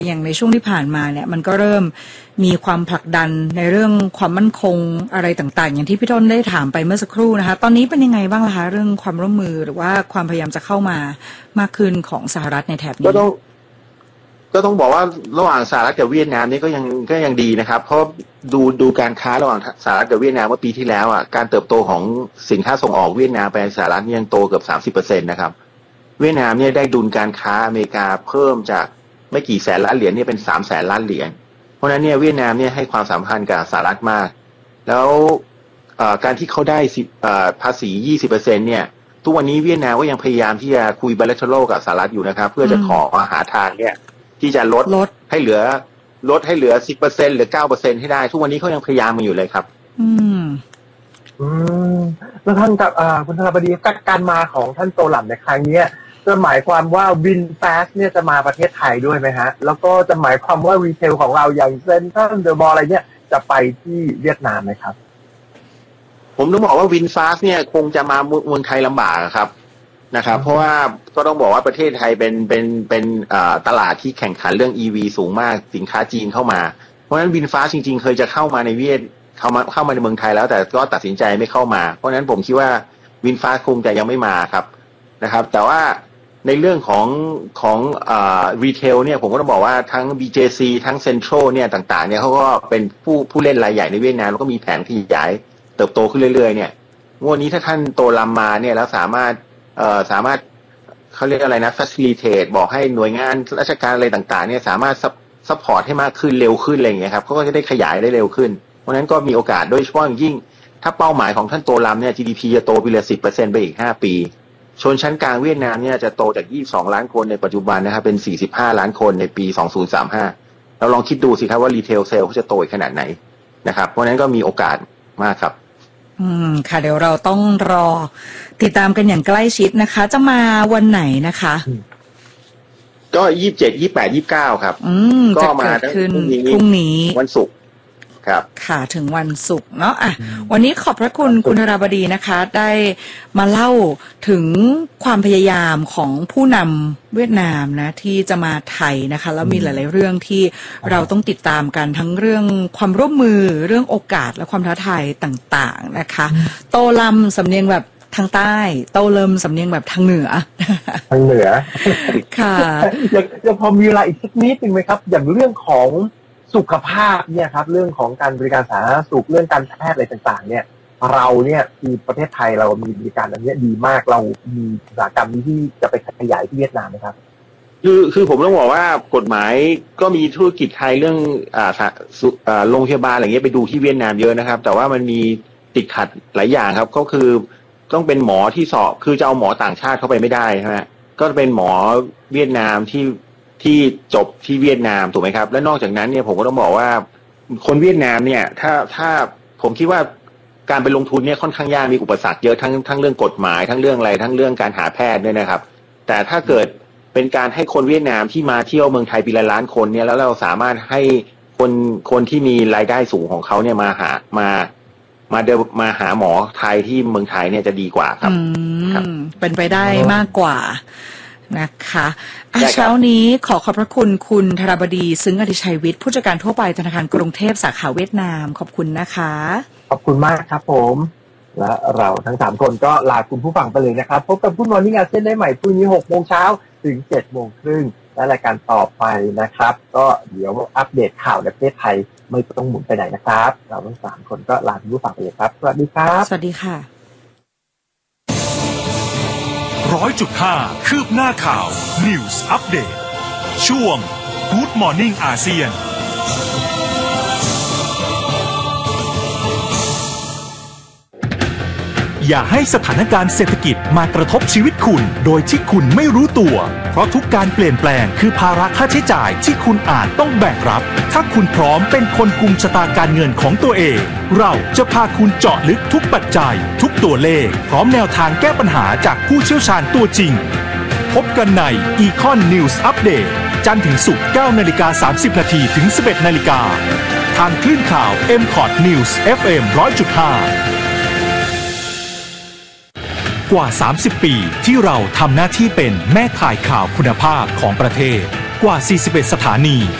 อย่างในช่วงที่ผ่านมาเนี่ยมันก็เริ่มมีความผลักดันในเรื่องความมั่นคงอะไรต่างๆอย่างที่พี่ต้นได้ถามไปเมื่อสักครู่นะคะตอนนี้เป็นยังไงบ้างล่ะคะเรื่องความร่วมมือหรือว่าความพยายามจะเข้ามามากขึ้นของสหรัฐในแถบนี้ก็ต้องบอกว่าระหว่างสหรัฐกับเวียดนามนี่ก็ยังดีนะครับเพราะดูการค้าระหว่างสหรัฐกับเวียดนามเมื่อปีที่แล้วอ่ะการเติบโตของสินค้าส่งออกเวียดนามไปสหรัฐยังโตเกือบ 30% นะครับเวียดนามเนี่ยได้ดุลการค้าอเมริกาเพิ่มจากไม่กี่แสนล้านเหรียญเนี่ยเป็น300,000 ล้านเหรียญเพราะฉะนั้นเนี่ยเวียดนามเนี่ยให้ความสำคัญกับสหรัฐมากแล้วการที่เขาได้ภาษี 20% เนี่ยทุกวันนี้เวียดนามก็ยังพยายามที่จะคุย bilateral กับสหรัฐอยู่นะครับเพื่อจะขอหาทางเนี่ยที่จะลดให้เหลือ 10% หรือ 9% ให้ได้ทุกวันนี้เขายังพยายามมาอยู่เลยครับแล้วท่านกับคุณธนบดีการมาของท่านโตหล่ำในครั้งนี้จะหมายความว่าวินฟาสเนี่ยจะมาประเทศไทยด้วยไหมฮะแล้วก็จะหมายความว่ารีเทลของเราอย่างเซ็นทรัลเดอะมอลล์อะไรเนี่ยจะไปที่เวียดนามไหมครับผมต้องบอกว่าวินฟาสเนี่ยคงจะมาเมืองไทยลำบากครับนะครับเพราะว่าก็ต้องบอกว่าประเทศไทยเป็นตลาดที่แข่งขันเรื่อง EV สูงมากสินค้าจีนเข้ามาเพราะฉะนั้นวินฟาสจริงๆเคยจะเข้ามาในเข้ามาในเมืองไทยแล้วแต่ก็ตัดสินใจไม่เข้ามาเพราะฉะนั้นผมคิดว่าวินฟาสคงจะยังไม่มาครับนะครับแต่ว่าในเรื่องของรีเทลเนี่ยผมก็ต้องบอกว่าทั้ง BJC ทั้ง Central เนี่ยต่างๆเนี่ยเขาก็เป็นผู้เล่นรายใหญ่ในเวียดนามแล้วก็มีแผนขยายเติบโตขึ้นเรื่อยๆเนี่ยงวดนี้ถ้าท่านโตลำมาเนี่ยแล้วสามารถเขาเรียกอะไรนะ facilitate บอกให้หน่วยงานราชการอะไรต่างๆเนี่ยสามารถซัพพอร์ตให้มากขึ้นเร็วขึ้นอะไรอย่างเงี้ยครับเขาก็จะได้ขยายได้เร็วขึ้นเพราะฉะนั้นก็มีโอกาสโดยเฉพาะอย่างยิ่งถ้าเป้าหมายของท่านโตลำเนี่ย GDP จะโตปีละ 10% ไปอีก5 ปีชนชั้นกลางเวียดนามเนี่ยจะโตจาก22 ล้านคนในปัจจุบันนะครับเป็น45 ล้านคนในปี 2035เราลองคิดดูสิครับว่ารีเทลเซลเขาจะโตขนาดไหนนะครับเพราะฉะนั้นก็มีโอกาสมากครับค่ะเดี๋ยวเราต้องรอติดตามกันอย่างใกล้ชิดนะคะจะมาวันไหนนะคะก็27 28 29ครับก็มาพรุ่งนี้วันศุกร์ครับค่ะถึงวันศุกร์เนาะวันนี้ขอบพระคุณคุณธราบดีนะคะได้มาเล่าถึงความพยายามของผู้นำเวียดนามนะที่จะมาไทยนะคะแล้วมีหลายๆเรื่องที่เราต้องติดตามกันทั้งเรื่องความร่วมมือเรื่องโอกาสและความท้าทายต่างๆนะคะโตลำสำเนียงแบบทางใต้โตเริ่มสำเนียงแบบทางเหนือค่ะยังพอมีเวลาอีกสักนิดนึงไหมครับอย่างเรื่องของสุขภาพเนี่ยครับเรื่องของการบริการสาธารณสุขเรื่องการแพทย์อะไรต่างๆเนี่ยเราเนี่ยคือประเทศไทยเรามีบริการอันนี้ดีมากเรามีอุตสาหกรรมนี้ที่จะไปขยายที่เวียดนามไหมครับคือผมต้องบอกว่ากฎหมายก็มีธุรกิจไทยเรื่องโรงพยาบาลอะไรเงี้ยไปดูที่เวียดนามเยอะนะครับแต่ว่ามันมีติดขัดหลายอย่างครับก็คือต้องเป็นหมอที่สอบคือจะเอาหมอต่างชาติเข้าไปไม่ได้ใช่ไหมก็เป็นหมอเวียดนามที่จบที่เวียดนามถูกไหมครับและนอกจากนั้นเนี่ยผมก็ต้องบอกว่าคนเวียดนามเนี่ยถ้าผมคิดว่าการไปลงทุนเนี่ยค่อนข้างยากมีอุปสรรคเยอะทั้งเรื่องกฎหมายทั้งเรื่องอะไรทั้งเรื่องการหาแพทย์ด้วยนะครับแต่ถ้าเกิดเป็นการให้คนเวียดนามที่มาเที่ยวเมืองไทยปีละล้านคนเนี่ยแล้วเราสามารถให้คนที่มีรายได้สูงของเขาเนี่ยมาหาหมอไทยที่เมืองไทยเนี่ยจะดีกว่าครับเป็นไปได้มากกว่านะคะเช้านี้ขอบพระคุณคุณธราบดีซึ้งอดิชัยวิทย์ผู้จัดการทั่วไปธนาคารกรุงเทพสาขาเวียดนามขอบคุณนะคะขอบคุณมากครับผมและเราทั้ง3คนก็ลาคุณผู้ฟังไปเลยนะครับพบกับGood Morning ASEANได้ใหม่พรุ่งนี้ 6:00 นถึง 7:30 นและรายการต่อไปนะครับก็เดี๋ยวอัปเดตข่าวในประเทศไทยไม่ต้องหมุนไปไหนนะครับเราทั้ง3คนก็ลาคุณผู้ฟังไปเลยครับสวัสดีครับสวัสดีค่ะ 100.5 คืบหน้าข่าว News Update ช่วง Good Morning ASEANอย่าให้สถานการณ์เศรษฐกิจมากระทบชีวิตคุณโดยที่คุณไม่รู้ตัวเพราะทุกการเปลี่ยนแปลงคือภาระค่าใช้จ่ายที่คุณอาจต้องแบกรับถ้าคุณพร้อมเป็นคนกุมชะตาการเงินของตัวเองเราจะพาคุณเจาะลึกทุกปัจจัยทุกตัวเลขพร้อมแนวทางแก้ปัญหาจากผู้เชี่ยวชาญตัวจริงพบกันใน Econ News Update จันทร์ถึงศุกร์ 9:30 นถึง 11:00 นทางคลื่นข่าว MCOT News FM 100.5กว่า30 ปีที่เราทำหน้าที่เป็นแม่ข่ายข่าวคุณภาพของประเทศกว่า 41 สถานี